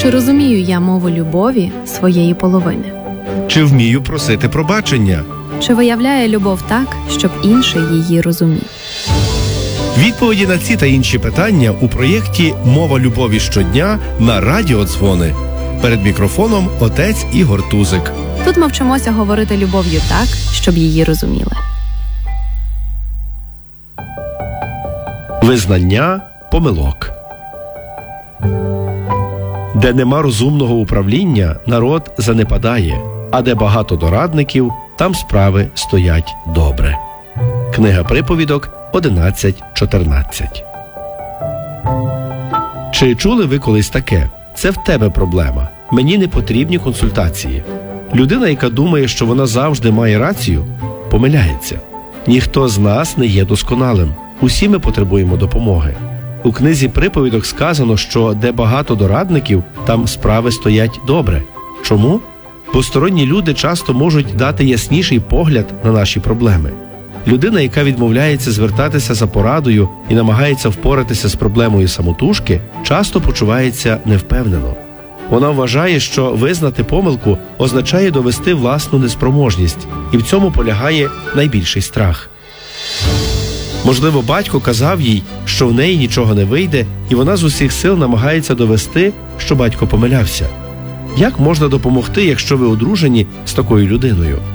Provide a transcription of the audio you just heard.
Чи розумію я мову любові своєї половини? Чи вмію просити пробачення? Чи виявляє любов так, щоб інший її розумів? Відповіді на ці та інші питання у проєкті «Мова любові щодня» на радіодзвони. Перед мікрофоном отець Ігор Тузик. Тут ми вчимося говорити любов'ю так, щоб її розуміли. Визнання помилок. Де нема розумного управління, народ занепадає, а де багато дорадників, там справи стоять добре. Книга приповідок 11.14. Чи чули ви колись таке? Це в тебе проблема. Мені не потрібні консультації. Людина, яка думає, що вона завжди має рацію, помиляється. Ніхто з нас не є досконалим. Усі ми потребуємо допомоги. У книзі приповідок сказано, що де багато дорадників, там справи стоять добре. Чому? Бо сторонні люди часто можуть дати ясніший погляд на наші проблеми. Людина, яка відмовляється звертатися за порадою і намагається впоратися з проблемою самотужки, часто почувається невпевнено. Вона вважає, що визнати помилку означає довести власну неспроможність, і в цьому полягає найбільший страх. Можливо, батько казав їй, що в неї нічого не вийде, і вона з усіх сил намагається довести, що батько помилявся. Як можна допомогти, якщо ви одружені з такою людиною?